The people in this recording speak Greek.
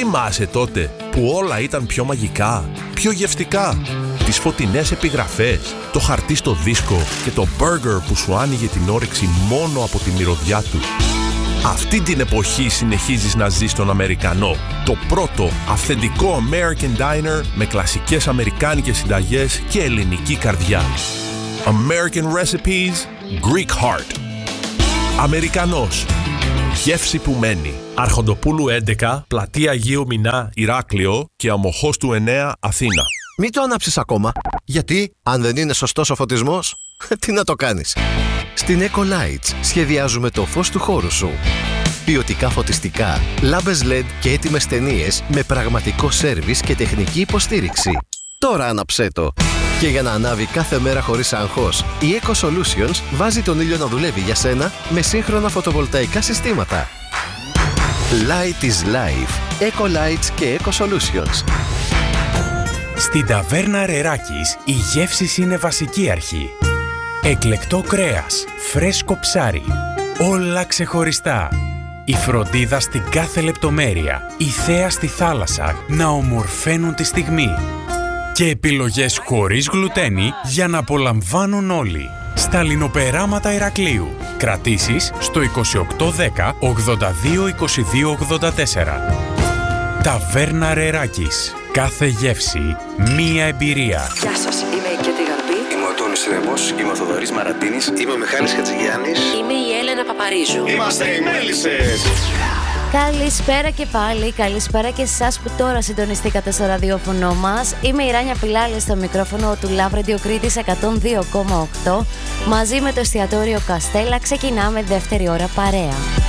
Θυμάσαι τότε που όλα ήταν πιο μαγικά, πιο γευστικά? Τις φωτεινές επιγραφές, το χαρτί στο δίσκο και το μπέργκερ που σου άνοιγε την όρεξη μόνο από τη μυρωδιά του. Αυτή την εποχή συνεχίζεις να ζεις τον Αμερικανό. Το πρώτο αυθεντικό American Diner με κλασικές αμερικάνικες συνταγές και ελληνική καρδιά. American Recipes, Greek Heart. Αμερικανός. Γεύση που μένει. Αρχοντοπούλου 11, Πλατεία Αγίου Μινά, Ηράκλειο και Αμοχώς του 9, Αθήνα. Μην το ανάψεις ακόμα. Γιατί, αν δεν είναι σωστός ο φωτισμός, τι να το κάνεις. Στην Ecolights σχεδιάζουμε το φως του χώρου σου. Ποιοτικά φωτιστικά, λάμπες LED και έτοιμες ταινίες με πραγματικό σέρβις και τεχνική υποστήριξη. Τώρα άναψέ το. Και για να ανάβει κάθε μέρα χωρίς άγχος, η Eco Solutions βάζει τον ήλιο να δουλεύει για σένα με σύγχρονα φωτοβολταϊκά συστήματα. Light is life. Ecolights και Eco Solutions. Στην ταβέρνα Ρεράκης η γεύση είναι βασική αρχή. Εκλεκτό κρέας, φρέσκο ψάρι, όλα ξεχωριστά. Η φροντίδα στην κάθε λεπτομέρεια, η θέα στη θάλασσα να ομορφαίνουν τη στιγμή. Και επιλογές χωρίς γλουτένι για να απολαμβάνουν όλοι. Στα λινοπεράματα Ηρακλείου. Κρατήσεις στο 2810 82 22 84. Ταβέρνα Ρεράκης. Κάθε γεύση, μία εμπειρία. Γεια σας, είμαι η Κέτη Γαρμπή. Είμαι ο Τόνης Ρέμπος, είμαι ο Θοδωρής Μαραντίνης. Είμαι ο Μιχάλης Χατζηγιάννης. Είμαι η Έλενα Παπαρίζου. Είμαστε οι Μέλισσες. Καλησπέρα και πάλι, καλησπέρα και σε εσάς που τώρα συντονιστήκατε στο ραδιόφωνο μας. Είμαι η Ράνια Πιλάλη στο μικρόφωνο του Love Radio Κρήτης 102,8. Μαζί με το εστιατόριο Καστέλα ξεκινάμε δεύτερη ώρα παρέα.